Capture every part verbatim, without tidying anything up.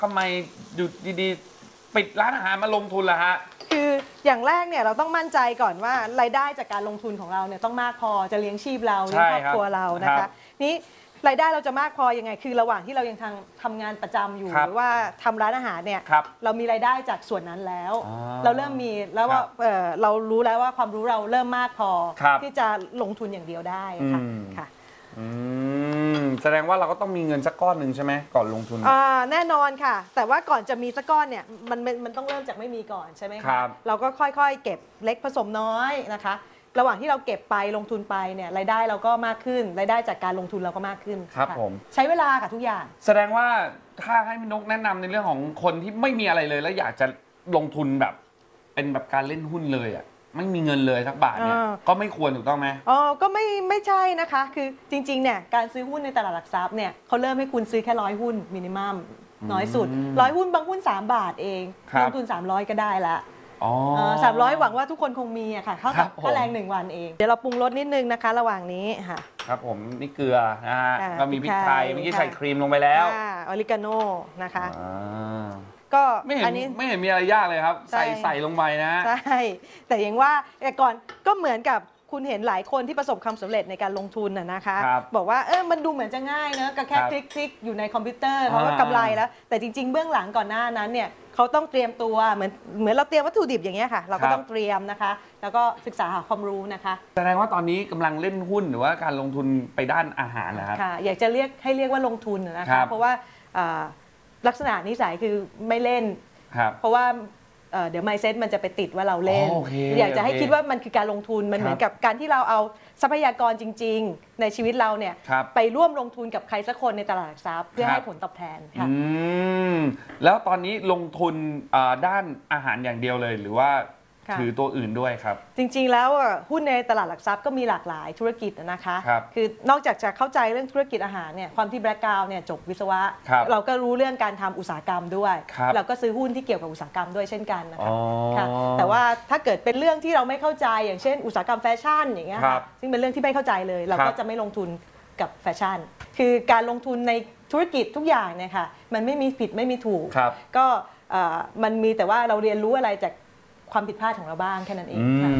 ทำไมอยู่ดีๆปิดร้านอาหารมาลงทุนล่ะฮะคืออย่างแรกเนี่ยเราต้องมั่นใจก่อนว่ารายได้จากการลงทุนของเราเนี่ยต้องมากพอจะเลี้ยงชีพเราเลี้ยงครอบครัวเรานะคะนี้รายได้เราจะมากพอยังไงคือระหว่างที่เรายังทำทำงานประจำอยู่หรือว่าทำร้านอาหารเนี่ยเรามีรายได้จากส่วนนั้นแล้วเราเริ่มมีแล้วว่าเรารู้แล้วว่าความรู้เราเริ่มมากพอที่จะลงทุนอย่างเดียวได้ค่ะค่ะแสดงว่าเราก็ต้องมีเงินสักก้อนหนึ่งใช่ไหมก่อนลงทุนแน่นอนค่ะแต่ว่าก่อนจะมีสักก้อนเนี่ยมันมันต้องเริ่มจากไม่มีก่อนใช่ไหมคะเราก็ค่อยๆเก็บเล็กผสมน้อยนะคะระหว่างที่เราเก็บไปลงทุนไปเนี่ยรายได้เราก็มากขึ้นรายได้จากการลงทุนเราก็มากขึ้นครับผมใช้เวลาค่ะทุกอย่างแสดงว่าถ้าให้พี่นกแนะนำในเรื่องของคนที่ไม่มีอะไรเลยแล้วอยากจะลงทุนแบบเป็นแบบการเล่นหุ้นเลยอ่ะไม่มีเงินเลยสักบาทเนี่ยก็ไม่ควรถูกต้องไหมอ๋อก็ไม่ไม่ใช่นะคะคือจริงๆเนี่ยการซื้อหุ้นในตลาดหลักทรัพย์เนี่ยเขาเริ่มให้คุณซื้อแค่ร้อยหุ้นมินิมัมน้อยสุดร้อยหุ้นบางหุ้นสามบาทเองลงทุนสามร้อยก็ได้ละสามร้อยหวังว่าทุกคนคงมีอะค่ะเขาค่าแรงหนึ่งวันเองเดี๋ยวเราปรุงรสนิดนึงนะคะระหว่างนี้ค่ะครับผมนี่เกลือนะฮะก็มีพริกไทยเมื่อกี้ใส่ครีมลงไปแล้วออริกาโน่นะคะก็ไม่เห็นไม่เห็นมีอะไรยากเลยครับใส่ใส่ลงไปนะใช่แต่อย่างว่าแต่ก่อนก็เหมือนกับคุณเห็นหลายคนที่ประสบความสำเร็จในการลงทุนน่ะนะคะบอกว่าเออมันดูเหมือนจะง่ายเนอะก็แค่คลิกคลิกอยู่ในคอมพิวเตอร์เขาก็กำไรแล้วแต่จริงๆเบื้องหลังก่อนหน้านั้นเนี่ยเขาต้องเตรียมตัวเหมือนเหมือนเราเตรียมวัตถุดิบอย่างเงี้ยค่ะเราก็ต้องเตรียมนะคะแล้วก็ศึกษาหาความรู้นะคะแสดงว่าตอนนี้กำลังเล่นหุ้นหรือว่าการลงทุนไปด้านอาหารนะครับค่ะอยากจะเรียกให้เรียกว่าลงทุนนะคะเพราะว่าลักษณะนิสัยคือไม่เล่นเพราะว่าเดี๋ยว mindset มันจะไปติดว่าเราเล่น okay, อยากจะให้คิดว่ามันคือการลงทุนมันเหมือนกับการที่เราเอาทรัพยากรจริงๆในชีวิตเราเนี่ยไปร่วมลงทุนกับใครสักคนในตลาดหลักทรัพย์เพื่อให้ผลตอบแทนค่ะแล้วตอนนี้ลงทุนด้านอาหารอย่างเดียวเลยหรือว่าถือตัวอื่นด้วยครับจริงๆแล้วหุ้นในตลาดหลักทรัพย์ก็มีหลากหลายธุรกิจนะคะคือนอกจากจะเข้าใจเรื่องธุรกิจอาหารเนี่ยความที่แบล็กกราวด์เนี่ยจบวิศวะเราก็รู้เรื่องการทำอุตสาหกรรมด้วยเราก็ซื้อหุ้นที่เกี่ยวกับอุตสาหกรรมด้วยเช่นกันนะคะแต่ว่าถ้าเกิดเป็นเรื่องที่เราไม่เข้าใจอย่างเช่นอุตสาหกรรมแฟชั่นอย่างเงี้ยซึ่งเป็นเรื่องที่ไม่เข้าใจเลยเราก็จะไม่ลงทุนกับแฟชั่นคือการลงทุนในธุรกิจทุกอย่างเนี่ยค่ะมันไม่มีผิดไม่มีถูกก็มันมีแต่ว่าเราเรียนรู้อะไรจากความผิดพลาดของเราบ้างแค่นั้นเองค่ะ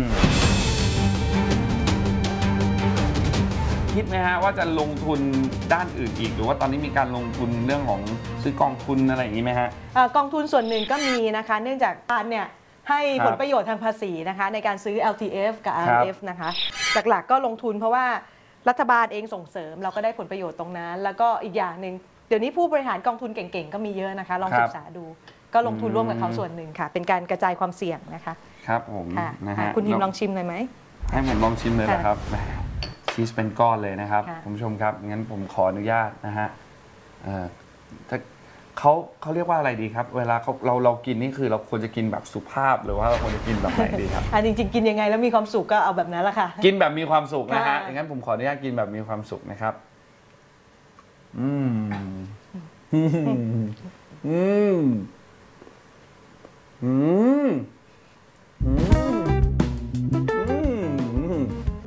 คิดไหมฮะว่าจะลงทุนด้านอื่นอีกหรือว่าตอนนี้มีการลงทุนเรื่องของซื้อกองทุนอะไรอย่างนี้ไหมฮะกองทุนส่วนหนึ่งก็มีนะคะเนื่องจากการเนี่ยให้ผลประโยชน์ทางภาษีนะคะในการซื้อ แอล ที เอฟ กับ อาร์ เอฟ นะคะหลักๆก็ลงทุนเพราะว่ารัฐบาลเองส่งเสริมเราก็ได้ผลประโยชน์ตรงนั้นแล้วก็อีกอย่างหนึ่งเดี๋ยวนี้ผู้บริหารกองทุนเก่งๆก็มีเยอะนะคะลองศึกษาดูก็ลงทุนร่วมกับเขาส่วนหนึ่งค่ะเป็นการกระจายความเสี่ยงนะคะครับผมนะฮะคุณฮิมลองชิมเลยไหมให้ผมลองชิมเลยนะครับชีสเป็นก้อนเลยนะครับคุณผู้ชมครับงั้นผมขออนุญาตนะฮะถ้าเขาเขาเรียกว่าอะไรดีครับเวลาเขาเราเรากินนี่คือเราควรจะกินแบบสุภาพหรือว่าเราควรจะกินแบบไหนดีครับจริงๆกินยังไงแล้วมีความสุขก็เอาแบบนั้นแหละค่ะกินแบบมีความสุขนะฮะงั้นผมขออนุญาตกินแบบมีความสุขนะครับอืมอืมอืมอืมอืม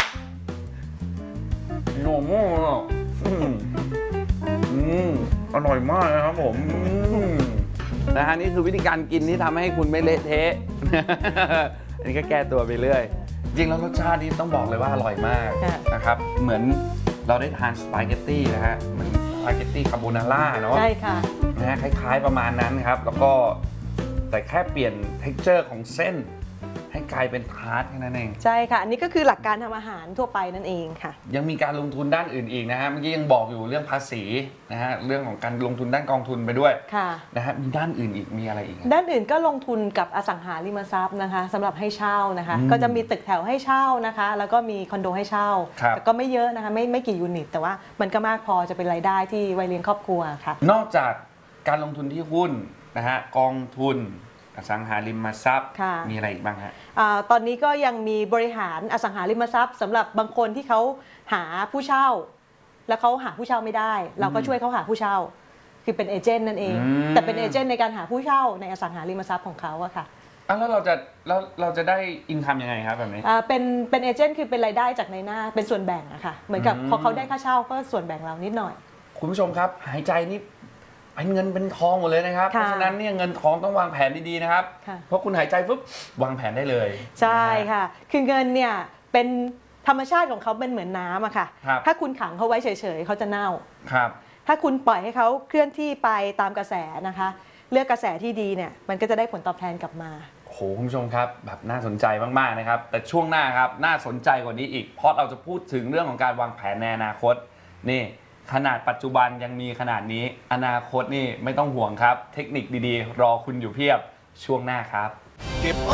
หอมมากอ่ะอืมอร่อยมากนะครับผมนะฮะนี่คือวิธีการกินที่ทำให้คุณไม่เละเทะอันนี้ก็แก้ตัวไปเรื่อยจริงแล้วรสชาตินี้ต้องบอกเลยว่าอร่อยมากนะครับเหมือนเราได้ทานสปาเกตตี้นะฮะเหมือนสปาเกตตี้คาโบนาร่าเนาะใช่ค่ะนะฮะคล้ายๆประมาณนั้นครับแล้วก็แต่แค่เปลี่ยน texture ของเส้นให้กลายเป็นทาร์ตแค่นั้นเองใช่ค่ะอันนี้ก็คือหลักการทำอาหารทั่วไปนั่นเองค่ะยังมีการลงทุนด้านอื่นอีกนะฮะเมื่อกี้ยังบอกอยู่เรื่องภาษีนะฮะเรื่องของการลงทุนด้านกองทุนไปด้วยค่ะนะฮะมีด้านอื่นอีกมีอะไรอีกด้านอื่นก็ลงทุนกับอสังหาริมทรัพย์นะคะสำหรับให้เช่านะคะก็จะมีตึกแถวให้เช่านะคะแล้วก็มีคอนโดให้เช่าแต่ก็ไม่เยอะนะคะไม่ไม่กี่ยูนิตแต่ว่ามันก็มากพอจะเป็นรายได้ที่ไว้เลี้ยงครอบครัวค่ะนอกจากการลงทุนที่หุ้นนะฮะกองทุนอสังหาริมทรัพย์มีอะไรอีกบ้างฮะตอนนี้ก็ยังมีบริหารอสังหาริมทรัพย์สำหรับบางคนที่เขาหาผู้เช่าแล้วเขาหาผู้เช่าไม่ได้เราก็ช่วยเขาหาผู้เช่าคือเป็นเอเจนต์นั่นเองแต่เป็นเอเจนต์ในการหาผู้เช่าในอสังหาริมทรัพย์ของเขาอะค่ะแล้วเราจะแล้วเราจะได้อินคัมยังไงครับแบบนี้เป็นเป็นเอเจนต์คือเป็นรายได้จากในหน้าเป็นส่วนแบ่งอะค่ะเหมือนกับพอเขาได้ค่าเช่าก็ส่วนแบ่งเรานิดหน่อยคุณผู้ชมครับหายใจนี่เป็นเงินเป็นทองหมดเลยนะครับเพราะฉะนั้นเนี่ยเงินทองต้องวางแผนดีๆนะครับเพราะคุณหายใจปุ๊บวางแผนได้เลยใช่ค่ะคือเงินเนี่ยเป็นธรรมชาติของเขาเป็นเหมือนน้ำอะค่ะถ้าคุณขังเขาไว้เฉยๆเขาจะเน่าครับถ้าคุณปล่อยให้เขาเคลื่อนที่ไปตามกระแสนะคะเลือกกระแสที่ดีเนี่ยมันก็จะได้ผลตอบแทนกลับมาโอ้โหคุณผู้ชมครับแบบน่าสนใจมากๆนะครับแต่ช่วงหน้าครับน่าสนใจกว่านี้อีกเพราะเราจะพูดถึงเรื่องของการวางแผนในอนาคตนี่ขนาดปัจจุบันยังมีขนาดนี้อนาคตนี่ไม่ต้องห่วงครับเทคนิคดีๆรอคุณอยู่เพียบช่วงหน้าครับ